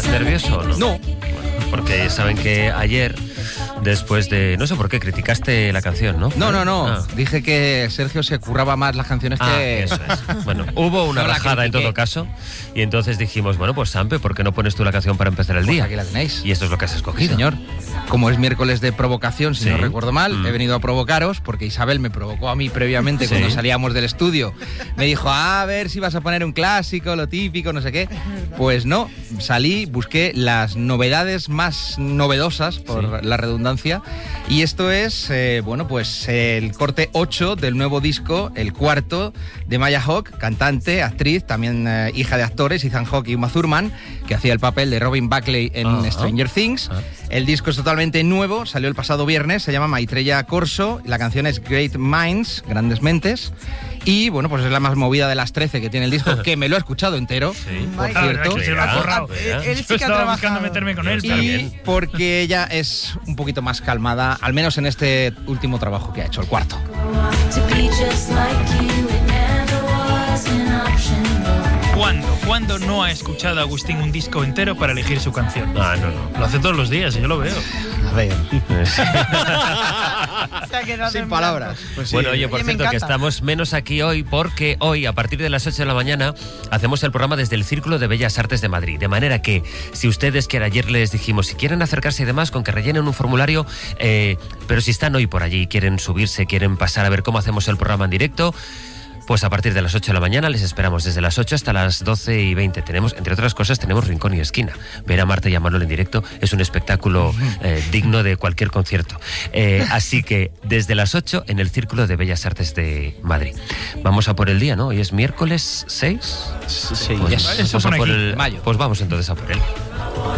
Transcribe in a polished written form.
nervioso o no? No. Porque saben que ayer, después de... No sé por qué, criticaste la canción, ¿no? No. Ah. Dije que Sergio se curraba más las canciones que... Eso es. Bueno, hubo una No la rajada en critiqué. todo caso. Y entonces dijimos, bueno, pues Sampe, ¿por qué no pones tú la canción para empezar el Pues día? aquí la tenéis. Y esto es lo que has Sí, escogido. señor. Como es miércoles de provocación, si Sí. no recuerdo mal, he venido a provocaros porque Isabel me provocó a mí previamente Sí. cuando salíamos del estudio. Me dijo, a ver si vas a poner un clásico, lo típico, no sé qué. Pues no, salí, busqué las novedades más novedosas, por la redundancia, y esto es, bueno, pues el corte 8 del nuevo disco, el cuarto, de Maya Hawke, cantante, actriz, también hija de actores, Ethan Hawke y Uma Thurman, que hacía el papel de Robin Buckley en Stranger Things. El disco es totalmente nuevo, salió el pasado viernes, se llama Maitreya Corso, la canción es Great Minds, Grandes Mentes, y bueno, pues es la más movida de las 13 que tiene el disco, que me lo he escuchado entero, por Claro, cierto. que se lo ha currado. Él sí Yo que ha estaba trabajado. buscando meterme con él Y también. porque ella es un poquito más calmada, al menos en este último trabajo que ha hecho, el cuarto. To be just like you, it never was an option. ¿Cuándo no ha escuchado Agustín un disco entero para elegir su canción? No. Lo hace todos los días, yo lo veo. A ver, Se ha quedado sin en palabras. blanco. Pues sí. Bueno, oye, por Oye, me cierto, que encanta. estamos menos aquí hoy porque hoy, a partir de las 8 de la mañana, hacemos el programa desde el Círculo de Bellas Artes de Madrid. De manera que, si ustedes, que ayer les dijimos, si quieren acercarse y demás, con que rellenen un formulario, pero si están hoy por allí, quieren subirse, quieren pasar a ver cómo hacemos el programa en directo, pues a partir de las 8 de la mañana les esperamos desde las 8 hasta las 12:20. Tenemos, entre otras cosas, tenemos Rincón y Esquina. Ver a Marta y a Manuel en directo es un espectáculo digno de cualquier concierto. Así que desde las 8 en el Círculo de Bellas Artes de Madrid. Vamos a por el día, ¿no? Hoy es miércoles 6. Sí, Pues, yes. Eso vamos a pone por aquí, el mayo. Pues vamos entonces a por él.